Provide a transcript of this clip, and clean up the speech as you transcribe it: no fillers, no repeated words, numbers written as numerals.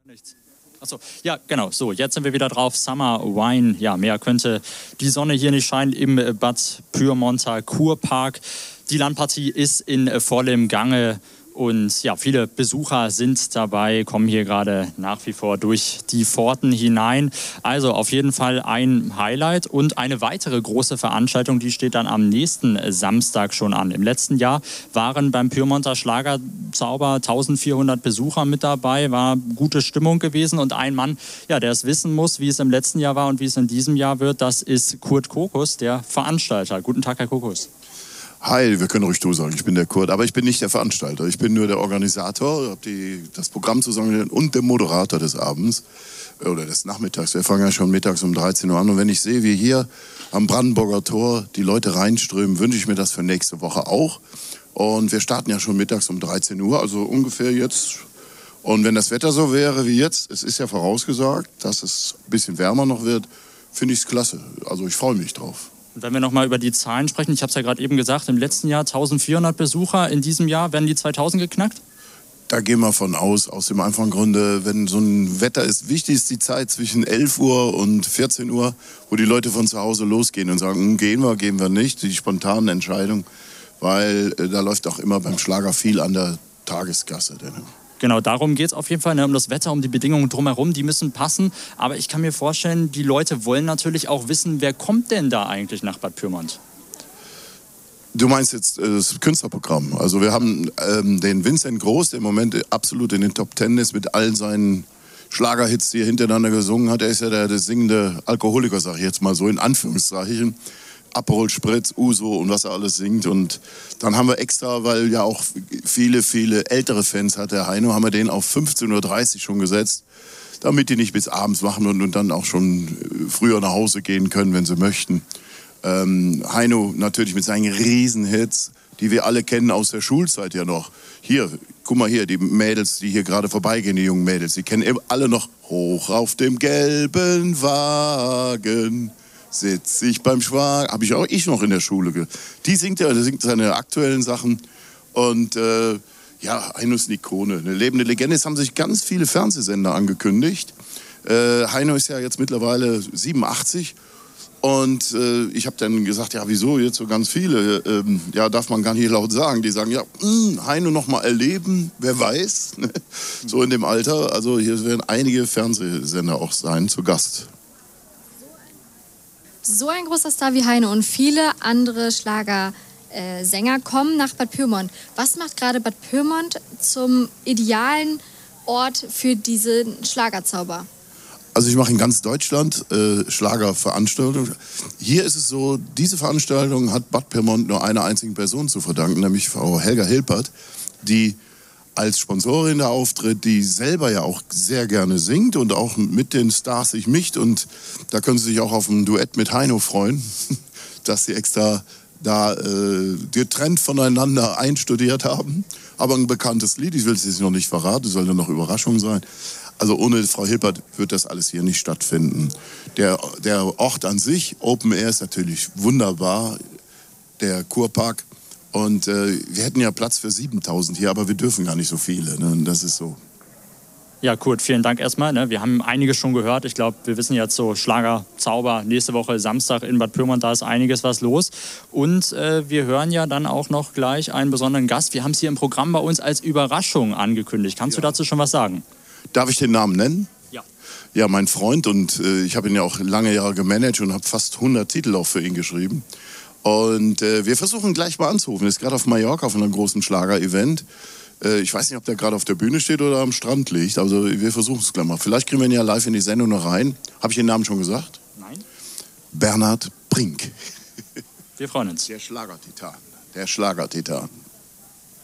Nichts. Achso, ja, genau. So, jetzt sind wir wieder drauf. Summer Wine. Ja, mehr könnte die Sonne hier nicht scheinen im Bad Pyrmonter Kurpark. Die Landpartie ist in vollem Gange. Und ja, viele Besucher sind dabei, kommen hier gerade nach wie vor durch die Pforten hinein. Also auf jeden Fall ein Highlight und eine weitere große Veranstaltung, die steht dann am nächsten Samstag schon an. Im letzten Jahr waren beim Pyrmonter Schlagerzauber 1400 Besucher mit dabei, war gute Stimmung gewesen und ein Mann, ja, der es wissen muss, wie es im letzten Jahr war und wie es in diesem Jahr wird, das ist Kurt Kokus, der Veranstalter. Guten Tag, Herr Kokus. Hi, wir können ruhig du sagen, ich bin der Kurt, aber ich bin nicht der Veranstalter. Ich bin nur der Organisator, habe das Programm zusammengestellt und der Moderator des Abends oder des Nachmittags. Wir fangen ja schon mittags um 13 Uhr an und wenn ich sehe, wie hier am Brandenburger Tor die Leute reinströmen, wünsche ich mir das für nächste Woche auch. Und wir starten ja schon mittags um 13 Uhr, also ungefähr jetzt. Und wenn das Wetter so wäre wie jetzt, es ist ja vorausgesagt, dass es ein bisschen wärmer noch wird, finde ich es klasse. Also ich freue mich drauf. Und wenn wir nochmal über die Zahlen sprechen, ich habe es ja gerade eben gesagt, im letzten Jahr 1400 Besucher, in diesem Jahr werden die 2000 geknackt? Da gehen wir von aus dem einfachen Grunde, wenn so ein Wetter ist, wichtig ist die Zeit zwischen 11 Uhr und 14 Uhr, wo die Leute von zu Hause losgehen und sagen, gehen wir nicht, die spontanen Entscheidungen, weil da läuft auch immer beim Schlager viel an der Tageskasse. Genau, darum geht es auf jeden Fall, ne, um das Wetter, um die Bedingungen drumherum, die müssen passen. Aber ich kann mir vorstellen, die Leute wollen natürlich auch wissen, wer kommt denn da eigentlich nach Bad Pyrmont? Du meinst jetzt das Künstlerprogramm. Also wir haben den Vincent Groß, der im Moment absolut in den Top 10 ist, mit all seinen Schlagerhits, die er hintereinander gesungen hat. Er ist ja der singende Alkoholiker, sag ich jetzt mal so in Anführungszeichen. Aperol Spritz, Uso und was er alles singt. Und dann haben wir extra, weil ja auch viele ältere Fans hat der Heino, haben wir den auf 15:30 Uhr schon gesetzt, damit die nicht bis abends machen und dann auch schon früher nach Hause gehen können, wenn sie möchten. Heino natürlich mit seinen Riesenhits, die wir alle kennen aus der Schulzeit ja noch. Hier, guck mal hier, die Mädels, die hier gerade vorbeigehen, die jungen Mädels, die kennen alle noch Hoch auf dem gelben Wagen. Sitz ich beim Schwager, habe ich noch in der Schule. Der singt seine aktuellen Sachen und ja, Heino ist eine Ikone, eine lebende Legende. Es haben sich ganz viele Fernsehsender angekündigt. Heino ist ja jetzt mittlerweile 87 und ich habe dann gesagt, ja wieso jetzt so ganz viele? Ja, darf man gar nicht laut sagen. Die sagen, ja, Heino noch mal erleben, wer weiß. So in dem Alter, also hier werden einige Fernsehsender auch sein zu Gast. So ein großer Star wie Heino und viele andere Schlagersänger kommen nach Bad Pyrmont. Was macht gerade Bad Pyrmont zum idealen Ort für diesen Schlagerzauber? Also ich mache in ganz Deutschland Schlagerveranstaltungen. Hier ist es so, diese Veranstaltung hat Bad Pyrmont nur einer einzigen Person zu verdanken, nämlich Frau Helga Hilpert, die als Sponsorin da auftritt, die selber ja auch sehr gerne singt und auch mit den Stars sich mischt. Und da können Sie sich auch auf ein Duett mit Heino freuen, dass sie extra da getrennt voneinander einstudiert haben. Aber ein bekanntes Lied, ich will es jetzt noch nicht verraten, soll ja noch Überraschung sein. Also ohne Frau Hilpert wird das alles hier nicht stattfinden. Der Ort an sich, Open Air, ist natürlich wunderbar, der Kurpark. Und wir hätten ja Platz für 7000 hier, aber wir dürfen gar nicht so viele. Ne? Und das ist so. Ja, Kurt, vielen Dank erstmal. Ne? Wir haben einiges schon gehört. Ich glaube, wir wissen jetzt so Schlager, Zauber, nächste Woche Samstag in Bad Pyrmont, da ist einiges was los. Und wir hören ja dann auch noch gleich einen besonderen Gast. Wir haben es hier im Programm bei uns als Überraschung angekündigt. Kannst du dazu schon was sagen? Darf ich den Namen nennen? Ja. Ja, mein Freund und ich habe ihn ja auch lange Jahre gemanagt und habe fast 100 Titel auch für ihn geschrieben. Und wir versuchen gleich mal anzurufen. Er ist gerade auf Mallorca auf einem großen Schlager-Event. Ich weiß nicht, ob der gerade auf der Bühne steht oder am Strand liegt. Also wir versuchen es gleich mal. Vielleicht kriegen wir ihn ja live in die Sendung noch rein. Habe ich den Namen schon gesagt? Nein. Bernhard Brink. Wir freuen uns. Der Schlagertitan. Der Schlagertitan.